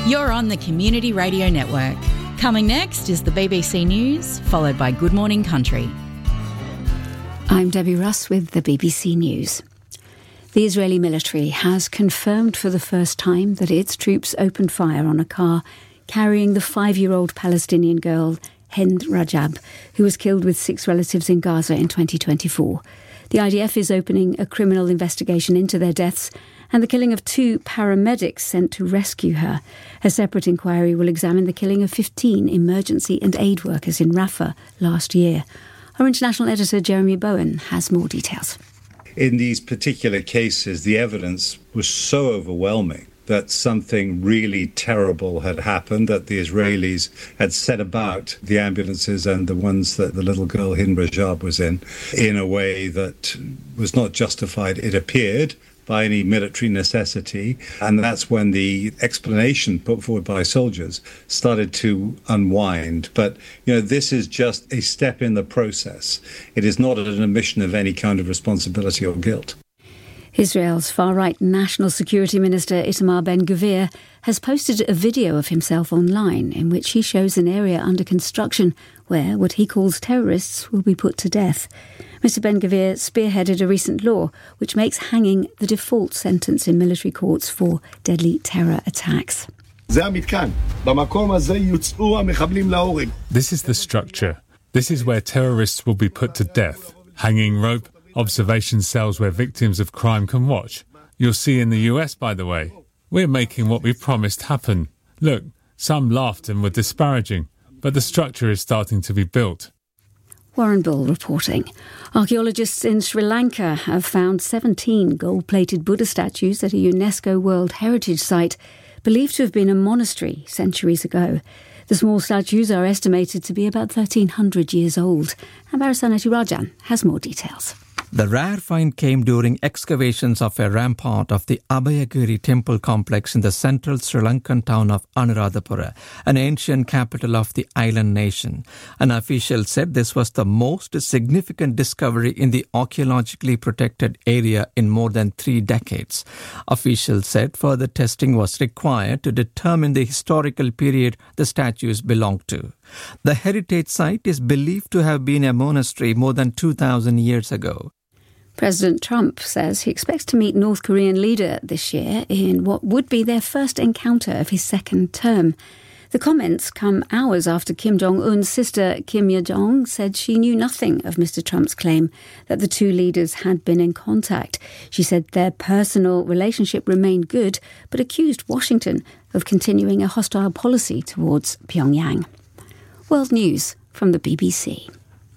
You're on the Community Radio Network. Coming next is the BBC News, followed by Good Morning Country. I'm Debbie Russ with the BBC News. The Israeli military has confirmed for the first time that its troops opened fire on a car carrying the 5-year-old Palestinian girl Hind Rajab, who was killed with 6 relatives in Gaza in 2024. The IDF is opening a criminal investigation into their deaths and the killing of 2 paramedics sent to rescue her. A separate inquiry will examine the killing of 15 emergency and aid workers in Rafah last year. Our international editor Jeremy Bowen has more details. In these particular cases, the evidence was so overwhelming that something really terrible had happened, that the Israelis had set about the ambulances and the ones that the little girl Hind Rajab was in a way that was not justified, it appeared, by any military necessity. And that's when the explanation put forward by soldiers started to unwind. But, this is just a step in the process. It is not an admission of any kind of responsibility or guilt. Israel's far-right National Security Minister Itamar Ben-Gvir has posted a video of himself online in which he shows an area under construction where what he calls terrorists will be put to death. Mr Ben-Gvir spearheaded a recent law which makes hanging the default sentence in military courts for deadly terror attacks. This is the structure. This is where terrorists will be put to death. Hanging rope, observation cells where victims of crime can watch. You'll see in the US, by the way. We're making what we promised happen. Look, some laughed and were disparaging, but the structure is starting to be built. Warren Bull reporting. Archaeologists in Sri Lanka have found 17 gold-plated Buddha statues at a UNESCO World Heritage Site, believed to have been a monastery centuries ago. The small statues are estimated to be about 1,300 years old. And Barasanati Rajan has more details. The rare find came during excavations of a rampart of the Abhayagiri temple complex in the central Sri Lankan town of Anuradhapura, an ancient capital of the island nation. An official said this was the most significant discovery in the archaeologically protected area in more than 3 decades. Officials said further testing was required to determine the historical period the statues belonged to. The heritage site is believed to have been a monastery more than 2,000 years ago. President Trump says he expects to meet North Korean leader this year in what would be their first encounter of his second term. The comments come hours after Kim Jong-un's sister Kim Yo-jong said she knew nothing of Mr. Trump's claim that the 2 leaders had been in contact. She said their personal relationship remained good, but accused Washington of continuing a hostile policy towards Pyongyang. World News from the BBC.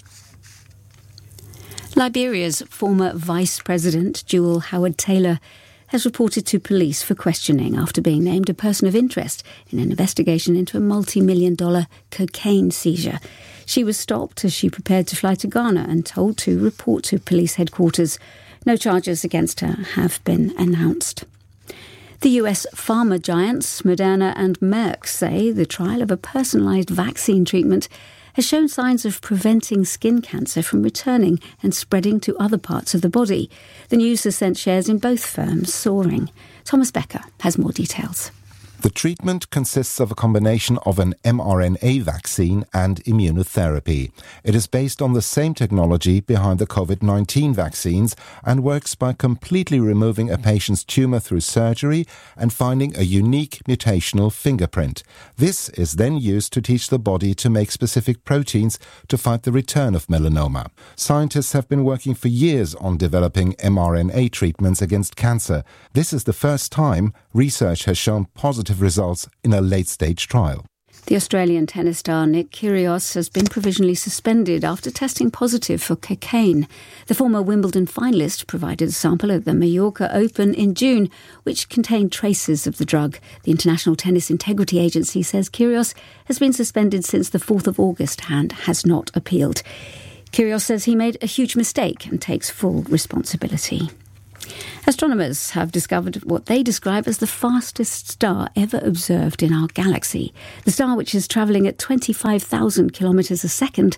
Liberia's former Vice President, Jewel Howard-Taylor, has reported to police for questioning after being named a person of interest in an investigation into a multi-million-dollar cocaine seizure. She was stopped as she prepared to fly to Ghana and told to report to police headquarters. No charges against her have been announced. The US pharma giants Moderna and Merck say the trial of a personalised vaccine treatment has shown signs of preventing skin cancer from returning and spreading to other parts of the body. The news has sent shares in both firms soaring. Thomas Becker has more details. The treatment consists of a combination of an mRNA vaccine and immunotherapy. It is based on the same technology behind the COVID-19 vaccines and works by completely removing a patient's tumour through surgery and finding a unique mutational fingerprint. This is then used to teach the body to make specific proteins to fight the return of melanoma. Scientists have been working for years on developing mRNA treatments against cancer. This is the first time research has shown positive results in a late-stage trial. The Australian tennis star Nick Kyrgios has been provisionally suspended after testing positive for cocaine. The former Wimbledon finalist provided a sample at the Mallorca Open in June, which contained traces of the drug. The International Tennis Integrity Agency says Kyrgios has been suspended since the 4th of August and has not appealed. Kyrgios says he made a huge mistake and takes full responsibility. Astronomers have discovered what they describe as the fastest star ever observed in our galaxy. The star, which is travelling at 25,000 kilometres a second,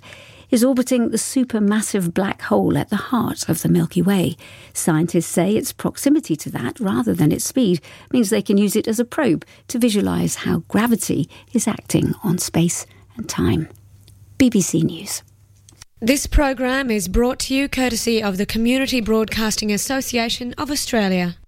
is orbiting the supermassive black hole at the heart of the Milky Way. Scientists say its proximity to that, rather than its speed, means they can use it as a probe to visualise how gravity is acting on space and time. BBC News. This program is brought to you courtesy of the Community Broadcasting Association of Australia.